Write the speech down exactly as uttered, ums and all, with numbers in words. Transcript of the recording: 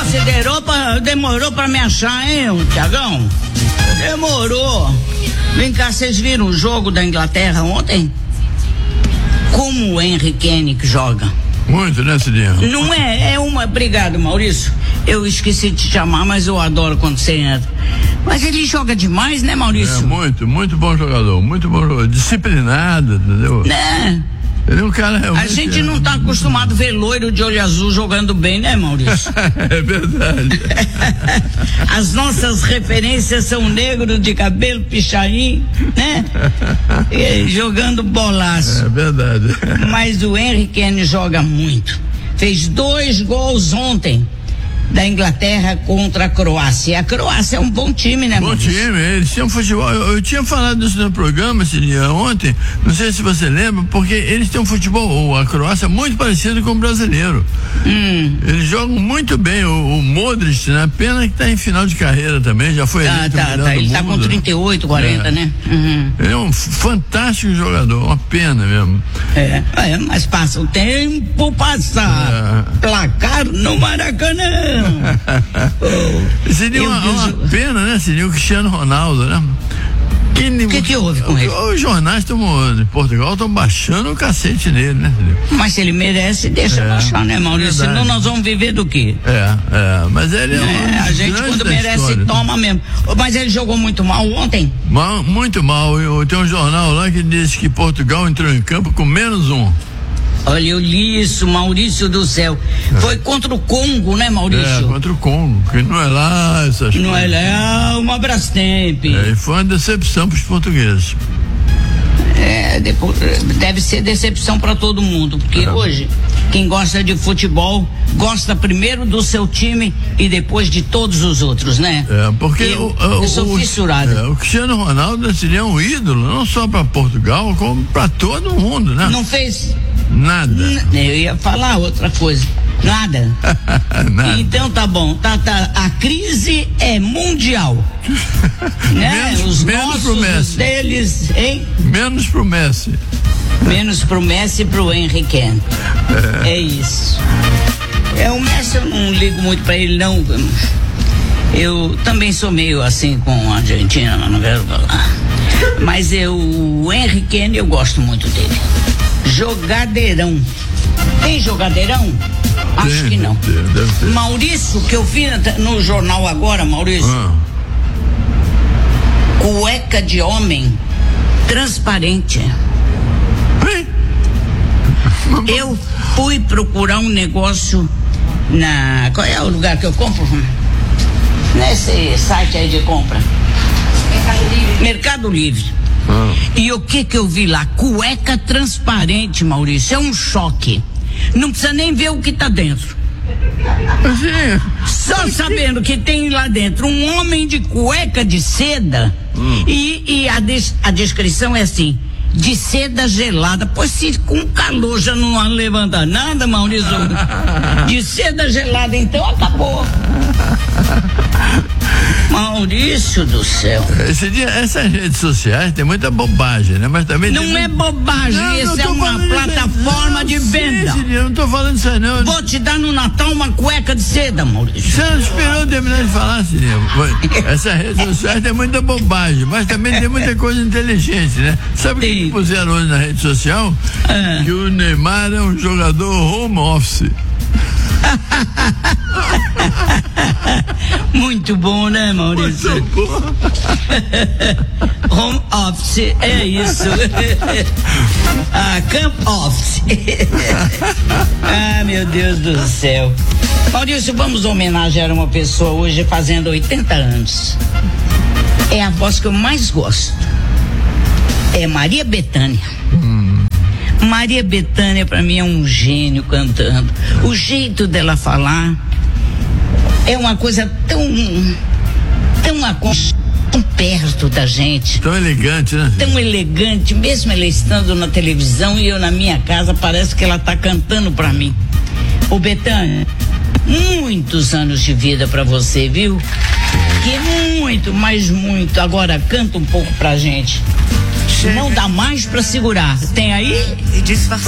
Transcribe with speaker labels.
Speaker 1: Considerou pra, demorou pra me achar, hein, Tiagão? Demorou. Vem cá, vocês viram o jogo da Inglaterra ontem? Como o Henry Kane que joga?
Speaker 2: Muito, né, Cidinho?
Speaker 1: Não é, é uma... Obrigado, Maurício. Eu esqueci de te chamar, mas eu adoro quando você entra. Mas ele joga demais, né, Maurício?
Speaker 2: É, muito, muito bom jogador, muito bom jogador. Disciplinado, entendeu?
Speaker 1: Né?
Speaker 2: Ele é um cara realmente...
Speaker 1: A gente não tá acostumado a ver loiro de olho azul jogando bem, né, Maurício?
Speaker 2: É verdade.
Speaker 1: As nossas referências são negros de cabelo pichain, né? E, jogando bolaço.
Speaker 2: É verdade.
Speaker 1: Mas o Henry Kane joga muito. Fez dois gols ontem da Inglaterra contra a Croácia. A Croácia é um bom time, né,
Speaker 2: Bom
Speaker 1: Maurício?
Speaker 2: time, eles tinham futebol. Eu, eu tinha falado isso no programa esse dia ontem, não sei se você lembra, porque eles têm um futebol, a Croácia, muito parecido com o brasileiro.
Speaker 1: Hum.
Speaker 2: Eles jogam muito bem. O, o Modric, né? Pena que tá em final de carreira também, já foi
Speaker 1: Tá,
Speaker 2: eleito
Speaker 1: tá,
Speaker 2: o melhor
Speaker 1: tá.
Speaker 2: do
Speaker 1: Ele
Speaker 2: mundo,
Speaker 1: tá com
Speaker 2: né?
Speaker 1: trinta e oito, quarenta,
Speaker 2: É.
Speaker 1: né? Uhum.
Speaker 2: Ele é um fantástico jogador, uma pena mesmo.
Speaker 1: É, é, mas passa o tempo, passa
Speaker 2: É.
Speaker 1: placar no Maracanã. Oh,
Speaker 2: Seria uma,
Speaker 1: eu-
Speaker 2: uma pena, né? Seria o Cristiano Ronaldo, né?
Speaker 1: O que que houve com ele?
Speaker 2: Os jornais tão, de Portugal estão baixando o cacete nele, né?
Speaker 1: Mas se ele merece, deixa
Speaker 2: É,
Speaker 1: baixar, né, Maurício?
Speaker 2: verdade.
Speaker 1: Senão nós vamos viver do quê?
Speaker 2: É, é, mas ele é, uma
Speaker 1: É, a
Speaker 2: das
Speaker 1: gente
Speaker 2: grandes
Speaker 1: quando
Speaker 2: da
Speaker 1: merece
Speaker 2: história, né?
Speaker 1: toma mesmo. Mas ele jogou muito mal ontem.
Speaker 2: Mal, muito mal. Eu, tem um jornal lá que diz que Portugal entrou em campo com menos um.
Speaker 1: Olha, eu li isso, Maurício do céu. Foi contra o Congo, né,
Speaker 2: É,
Speaker 1: Maurício?
Speaker 2: contra o Congo, que não é lá essas
Speaker 1: Não é
Speaker 2: coisas.
Speaker 1: lá, uma Brastemp.
Speaker 2: É, e foi uma decepção para os portugueses.
Speaker 1: É, depois, deve ser decepção para todo mundo, porque
Speaker 2: É.
Speaker 1: hoje quem gosta de futebol gosta primeiro do seu time e depois de todos os outros, né?
Speaker 2: É, porque
Speaker 1: eu,
Speaker 2: o, o,
Speaker 1: eu sou
Speaker 2: o,
Speaker 1: fissurado.
Speaker 2: é, o Cristiano Ronaldo seria um ídolo, não só para Portugal, como para todo mundo, né?
Speaker 1: Não fez.
Speaker 2: Nada.
Speaker 1: n- Eu ia falar outra coisa. Nada.
Speaker 2: Nada.
Speaker 1: Então tá bom. Tá, tá, a crise é mundial. Né?
Speaker 2: Menos-
Speaker 1: Os
Speaker 2: menos
Speaker 1: nossos,
Speaker 2: pro Messi.
Speaker 1: os deles, hein?
Speaker 2: Menos pro Messi.
Speaker 1: Menos pro Messi e pro Henry Kane. É. é isso. É, o Messi eu não ligo muito pra ele, não. Eu também sou meio assim com a Argentina, mas não quero falar. Mas eu, o Henry Kane, eu gosto muito dele. Jogadeirão. Tem jogadeirão? Acho
Speaker 2: Tem,
Speaker 1: que não.
Speaker 2: deve ter, deve ter.
Speaker 1: Maurício, que eu vi no jornal agora, Maurício,
Speaker 2: Ah,
Speaker 1: cueca de homem transparente.
Speaker 2: hein?
Speaker 1: Eu fui procurar um negócio na... Qual é o lugar que eu compro? Nesse site aí de compra. Mercado Livre. Mercado Livre.
Speaker 2: Ah.
Speaker 1: E o que que eu vi lá? Cueca transparente, Maurício. É um choque. Não precisa nem ver o que tá dentro.
Speaker 2: Assim,
Speaker 1: Só sabendo que tem lá dentro um homem de cueca de seda.
Speaker 2: Hum.
Speaker 1: E, e a, des- a descrição é assim: de seda gelada. Pois se com calor já não levanta nada, Maurício. De seda gelada, então acabou. Maurício do céu.
Speaker 2: esse dia, essas redes sociais tem muita bobagem, né? Mas também
Speaker 1: Não
Speaker 2: tem
Speaker 1: é
Speaker 2: muito-
Speaker 1: bobagem,
Speaker 2: Não, não
Speaker 1: isso é
Speaker 2: tô
Speaker 1: uma
Speaker 2: falando disso aí.
Speaker 1: plataforma
Speaker 2: Não,
Speaker 1: de
Speaker 2: sim,
Speaker 1: venda.
Speaker 2: esse dia, eu não tô falando isso aí, não.
Speaker 1: Vou te dar no Natal uma cueca de seda, Maurício.
Speaker 2: Você não esperou eu terminar de falar, Sininho. Essas redes sociais tem muita bobagem, mas também tem muita coisa inteligente, né? Sabe o que
Speaker 1: Tem.
Speaker 2: que puseram hoje na rede social?
Speaker 1: Ah.
Speaker 2: Que o Neymar é um jogador home office.
Speaker 1: Muito bom, né, Maurício?
Speaker 2: Muito bom.
Speaker 1: Home office, é isso. Ah, camp office. Ah, meu Deus do céu. Maurício, vamos homenagear uma pessoa hoje fazendo oitenta anos. É a voz que eu mais gosto. É Maria Bethânia. Maria Bethânia pra mim é um gênio cantando. O jeito dela falar é uma coisa tão tão acon- tão perto da gente,
Speaker 2: Tão elegante, né?
Speaker 1: tão elegante, mesmo ela estando na televisão e eu na minha casa, parece que ela tá cantando pra mim. Ô Bethânia, muitos anos de vida pra você, viu? Que muito, mas muito. Agora canta um pouco pra gente. Não dá mais pra segurar. Tem aí?
Speaker 3: E disfarçar.